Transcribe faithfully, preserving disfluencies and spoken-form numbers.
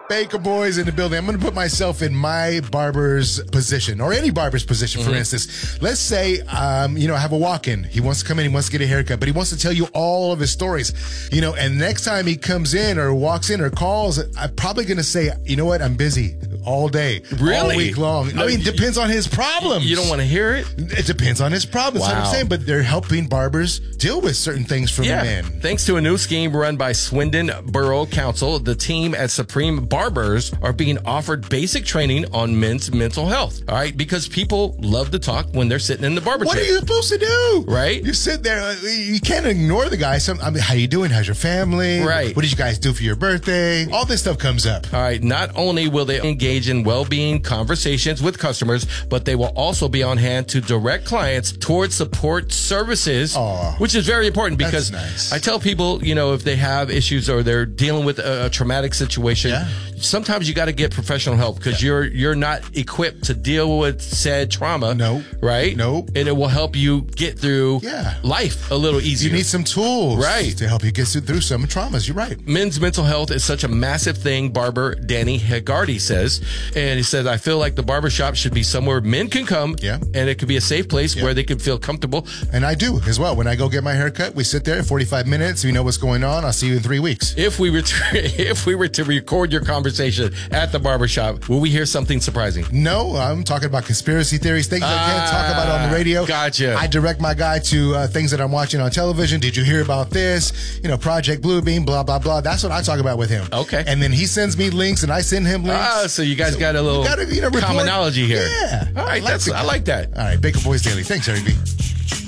Baker Boys in the building. I'm going to put myself in my barber's position, or any barber's position, for mm-hmm. instance. Let's say, um, you know, I have a walk-in. He wants to come in, he wants to get a haircut, but he wants to tell you all of his stories. You know, and next time he comes in or walks in or calls, I'm probably going to say, you know what, I'm busy all day, really? all week long. No, I mean, it depends on his problems. You don't want to hear it? It depends on his problems. Wow. That's what I'm saying, but they're helping barbers deal with certain things for yeah. men. Thanks to a new scheme run by Swindon Borough Council, the team at Supreme Barbers are being offered basic training on men's mental health. All right, because people love to talk when they're sitting in the barber what chair. What are you supposed to do? Right? You sit there. You can't ignore the guy. Some, I mean, how you doing? How's your family? Right. What did you guys do for your birthday? All this stuff comes up. All right. Not only will they engage in well-being conversations with customers, but they will also be on hand to direct clients towards support services, Aww. which is very important because nice. I tell people, you know, if they have issues or they're dealing with a, a traumatic situation, yeah. sometimes you got to get professional help because yeah. you're you're not equipped to deal with said trauma. No. Right? No. And it will help you get through yeah. life a little easier. You need some tools right. to help you get through some traumas. You're right. Men's mental health is such a massive thing, barber Danny Hegarty says. And he says, I feel like the barbershop should be somewhere men can come yeah. and it could be a safe place yeah. where they can feel comfortable. And I do as well. When I go get my haircut, we sit there forty-five minutes. We know what's going on. I'll see you in three weeks. If we were to, if we were to record your conversation at the barbershop, will we hear something surprising? No, I'm talking about conspiracy theories, things I can't talk about on the radio. Gotcha. I direct my guy to uh, things that I'm watching on television. Did you hear about this? You know, Project Bluebeam, blah, blah, blah. That's what I talk about with him. Okay. And then he sends me links and I send him links. Ah, so you guys so got a little gotta, you know, commonology here. Yeah. All right, I like, that's, I like that. All right, Baker Boys Daily. Thanks, Eric B.